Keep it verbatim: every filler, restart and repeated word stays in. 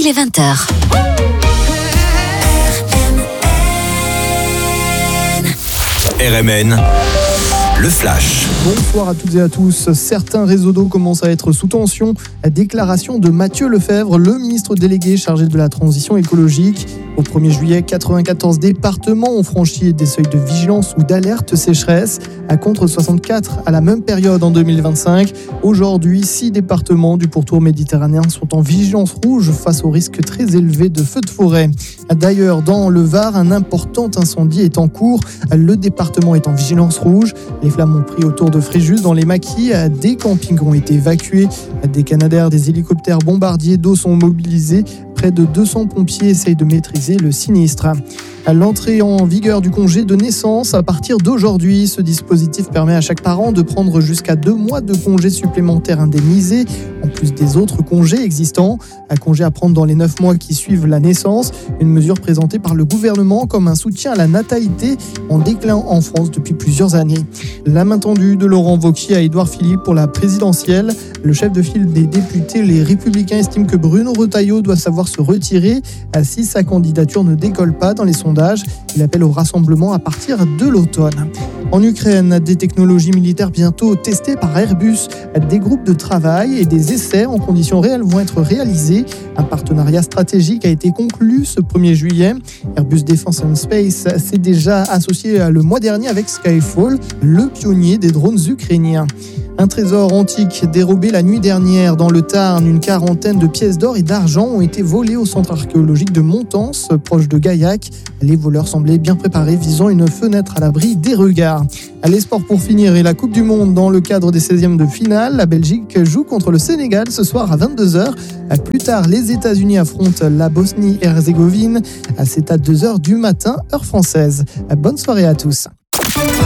il est vingt heures. R M N, le flash. Bonsoir à toutes et à tous. Certains réseaux d'eau commencent à être sous tension. La déclaration de Mathieu Lefèvre, le ministre délégué chargé de la transition écologique. Au premier juillet, quatre-vingt-quatorze départements ont franchi des seuils de vigilance ou d'alerte sécheresse, à contre soixante-quatre à la même période en deux mille vingt-cinq. Aujourd'hui, six départements du pourtour méditerranéen sont en vigilance rouge face au risque très élevé de feux de forêt. D'ailleurs, dans le Var, un important incendie est en cours. Le département est en vigilance rouge. Les flammes ont pris autour de Fréjus, dans les Maquis. Des campings ont été évacués. Des canadaires, des hélicoptères bombardiers d'eau sont mobilisés. Près de deux cents pompiers essayent de maîtriser le sinistre. À l'entrée en vigueur du congé de naissance, à partir d'aujourd'hui, ce dispositif permet à chaque parent de prendre jusqu'à deux mois de congés supplémentaires indemnisés, en plus des autres congés existants. Un congé à prendre dans les neuf mois qui suivent la naissance, une mesure présentée par le gouvernement comme un soutien à la natalité en déclin en France depuis plusieurs années. La main tendue de Laurent Wauquiez à Édouard Philippe pour la présidentielle. Le chef de file des députés, les Républicains, estime que Bruno Retailleau doit savoir se retirer si sa candidature ne décolle pas dans les sondages. Il appelle au rassemblement à partir de l'automne. En Ukraine, des technologies militaires bientôt testées par Airbus. Des groupes de travail et des essais en conditions réelles vont être réalisés. Un partenariat stratégique a été conclu ce premier juillet. Airbus Defence and Space s'est déjà associé le mois dernier avec Skyfall, le pionnier des drones ukrainiens. Un trésor antique dérobé la nuit dernière dans le Tarn. Une quarantaine de pièces d'or et d'argent ont été volées au centre archéologique de Montance, proche de Gaillac. Les voleurs semblaient bien préparés, visant une fenêtre à l'abri des regards. Les sports pour finir et la Coupe du Monde dans le cadre des seizièmes de finale. La Belgique joue contre le Sénégal ce soir à vingt-deux heures. Plus tard, les États-Unis affrontent la Bosnie-Herzégovine. C'est à deux heures du matin, heure française. Bonne soirée à tous.